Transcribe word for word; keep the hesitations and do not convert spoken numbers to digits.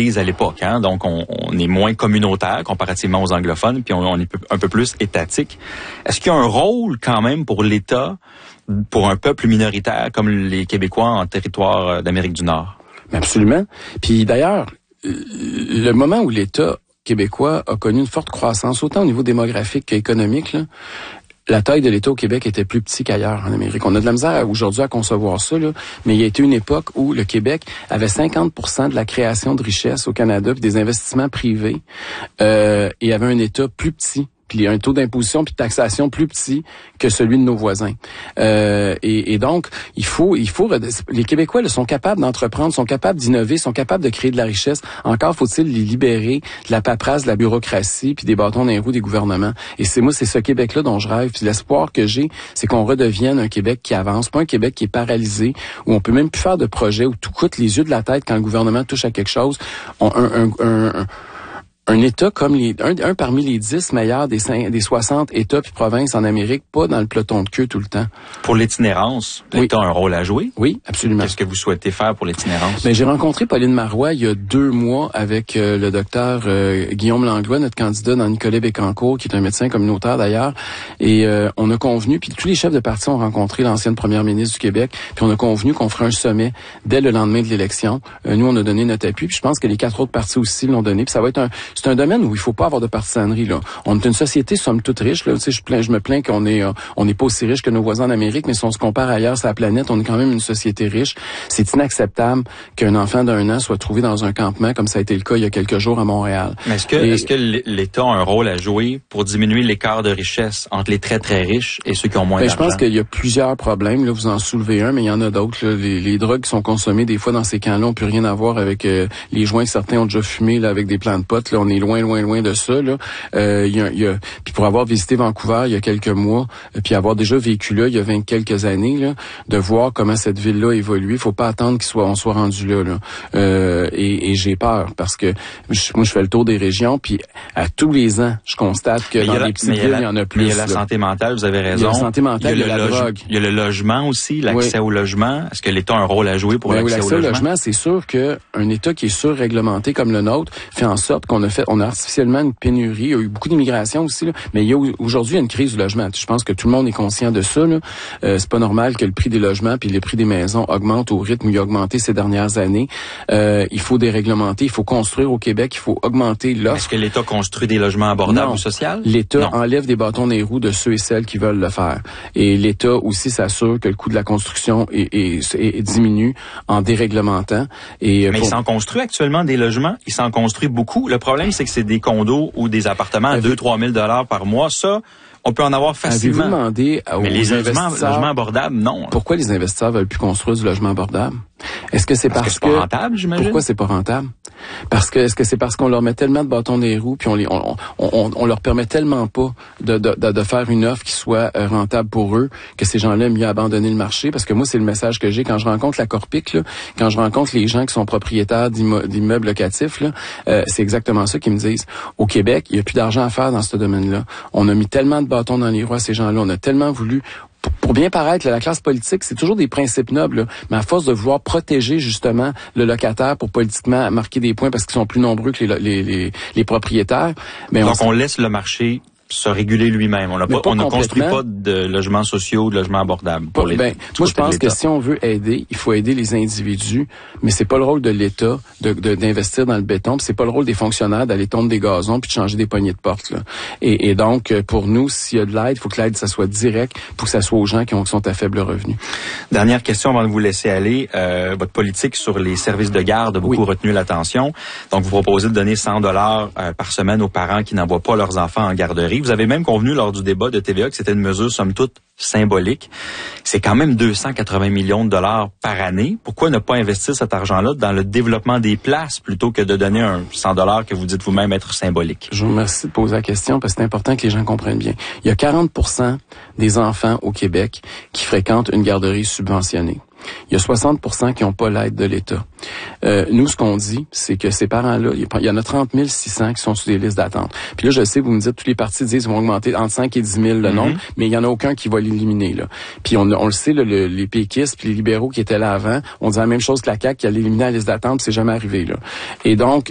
l'Église à l'époque, hein, donc on, on est moins communautaire comparativement aux anglophones, puis on, on est un peu plus étatique. Est-ce qu'il y a un rôle quand même pour l'État, pour un peuple minoritaire comme les Québécois en territoire d'Amérique du Nord? Absolument. Puis d'ailleurs, le moment où l'État québécois a connu une forte croissance, autant au niveau démographique qu'économique, là, la taille de l'État au Québec était plus petit qu'ailleurs en Amérique. On a de la misère aujourd'hui à concevoir ça, là, mais il y a été une époque où le Québec avait cinquante pour cent de la création de richesse au Canada, puis des investissements privés, euh, et avait un État plus petit, puis un taux d'imposition puis de taxation plus petit que celui de nos voisins. Euh, et, et donc, il faut, il faut, les Québécois là, sont capables d'entreprendre, sont capables d'innover, sont capables de créer de la richesse. Encore faut-il les libérer de la paperasse, de la bureaucratie, puis des bâtons dans les roues des gouvernements. Et c'est moi, c'est ce Québec-là dont je rêve. Puis l'espoir que j'ai, c'est qu'on redevienne un Québec qui avance, pas un Québec qui est paralysé, où on peut même plus faire de projets, où tout coûte les yeux de la tête quand le gouvernement touche à quelque chose. On, un, un, un, un Un État comme les un, un parmi les dix meilleurs des, cinq, des soixante États puis provinces en Amérique, pas dans le peloton de queue tout le temps. Pour l'itinérance, l'État oui. a un rôle à jouer? Oui, absolument. Qu'est-ce que vous souhaitez faire pour l'itinérance? Ben, j'ai rencontré Pauline Marois il y a deux mois avec euh, le docteur euh, Guillaume Langlois, notre candidat dans Nicolet-Bécancour, qui est un médecin communautaire d'ailleurs. Et euh, on a convenu, puis tous les chefs de parti ont rencontré l'ancienne première ministre du Québec, puis on a convenu qu'on ferait un sommet dès le lendemain de l'élection. Euh, nous, on a donné notre appui, puis je pense que les quatre autres partis aussi l'ont donné. Puis ça va être un c'est un domaine où il faut pas avoir de partisanerie, là. On est une société, somme toute riche, là. Tu sais, je, plains, je me plains qu'on est, euh, on n'est pas aussi riche que nos voisins en Amérique, mais si on se compare ailleurs sur la planète, on est quand même une société riche. C'est inacceptable qu'un enfant d'un an soit trouvé dans un campement, comme ça a été le cas il y a quelques jours à Montréal. Mais est-ce que, Et, est-ce que l'État a un rôle à jouer pour diminuer l'écart de richesse entre les très, très riches et ceux qui ont moins ben, d'argent? Je pense qu'il y a plusieurs problèmes. Là, vous en soulevez un, mais il y en a d'autres. Là. Les, les drogues qui sont consommées, des fois, dans ces camps-là, on peut rien avoir avec euh, les joints que certains ont déjà fumés, là, avec des plants de potes. Là, on est loin, loin, loin de ça, là. Euh, y a, y a, puis pour avoir visité Vancouver il y a quelques mois, euh, puis avoir déjà vécu là il y a vingt quelques années, là, de voir comment cette ville-là évolue, il faut pas attendre qu'il soit, on soit rendu là. là. Euh, et, et j'ai peur parce que je, moi je fais le tour des régions, puis à tous les ans, je constate que dans la, les petites villes, il y en a plus. Mais il y a la là. santé mentale, vous avez raison. Il y a la santé mentale, il y a, il y a, il y a la loge, drogue. Il y a le logement aussi, l'accès oui. au logement. Est-ce que l'État a un rôle à jouer pour ben l'accès, oui, l'accès au logement? au logement, c'est sûr qu'un État qui est surréglementé comme le nôtre fait en sorte qu'on a fait, on a artificiellement une pénurie. Il y a eu beaucoup d'immigration aussi, là, mais il y a aujourd'hui une crise du logement. Je pense que tout le monde est conscient de ça. Là. Euh, c'est pas normal que le prix des logements puis les prix des maisons augmentent au rythme où il a augmenté ces dernières années. Euh, il faut déréglementer, il faut construire au Québec, il faut augmenter l'offre. Est-ce que l'État construit des logements abordables non. ou sociaux? L'État enlève des bâtons dans les roues de ceux et celles qui veulent le faire. Et l'État aussi s'assure que le coût de la construction est, est, est, est diminue en déréglementant. Et mais pour... il s'en construit actuellement des logements, il s'en construit beaucoup. Le problème, c'est que c'est des condos ou des appartements à deux à trois mille dollars par mois. Ça, on peut en avoir facilement. Avez-vous demandé aux mais les logements, investisseurs logements abordables, non. Pourquoi les investisseurs veulent plus construire du logement abordable? Est-ce que c'est parce, parce que c'est pas rentable, j'imagine? Pourquoi c'est pas rentable? Parce que est-ce que c'est parce qu'on leur met tellement de bâtons dans les roues puis on les on, on, on, on leur permet tellement pas de, de, de, de faire une offre qui soit rentable pour eux que ces gens-là aiment mieux abandonner le marché? Parce que moi, c'est le message que j'ai quand je rencontre la Corpic, là, quand je rencontre les gens qui sont propriétaires d'immeubles locatifs, là, euh, c'est exactement ça qu'ils me disent. Au Québec, il y a plus d'argent à faire dans ce domaine-là. On a mis tellement de bâtons dans les roues à ces gens-là. On a tellement voulu Pour, pour bien paraître, là, la classe politique, c'est toujours des principes nobles, là, mais à force de vouloir protéger justement le locataire pour politiquement marquer des points parce qu'ils sont plus nombreux que les, les, les, les propriétaires. Mais donc on, on laisse le marché se réguler lui-même. On n'a pas, pas on ne construit pas de logements sociaux, de logements abordables. Pour pas, les, ben, moi, je pense que si on veut aider, il faut aider les individus, mais c'est pas le rôle de l'État de, de, d'investir dans le béton, puis c'est pas le rôle des fonctionnaires d'aller tondre des gazons puis de changer des poignées de porte. Là. Et, et donc, pour nous, s'il y a de l'aide, il faut que l'aide, ça soit direct pour que ça soit aux gens qui, ont, qui sont à faible revenu. Dernière question avant de vous laisser aller. Euh, votre politique sur les services de garde a beaucoup oui. retenu l'attention. Donc, vous proposez de donner cent dollars euh, par semaine aux parents qui n'envoient pas leurs enfants en garderie. Vous avez même convenu lors du débat de T V A que c'était une mesure, somme toute, symbolique. C'est quand même deux cent quatre-vingts millions de dollars par année. Pourquoi ne pas investir cet argent-là dans le développement des places plutôt que de donner un cent dollars que vous dites vous-même être symbolique? Je vous remercie de poser la question parce que c'est important que les gens comprennent bien. Il y a quarante pour cent des enfants au Québec qui fréquentent une garderie subventionnée. Il y a soixante pour cent qui n'ont pas l'aide de l'État. Euh, nous, ce qu'on dit, c'est que ces parents-là, il y en a trente mille six cents qui sont sur des listes d'attente. Puis là, je sais, vous me dites, tous les partis disent qu'ils vont augmenter entre cinq et dix mille le nombre, mm-hmm. mais il y en a aucun qui va l'éliminer. Là. Puis on, on le sait, là, le, les péquistes puis les libéraux qui étaient là avant, on dit la même chose que la C A Q qui allait éliminer la liste d'attente, puis c'est jamais arrivé. Là. Et donc,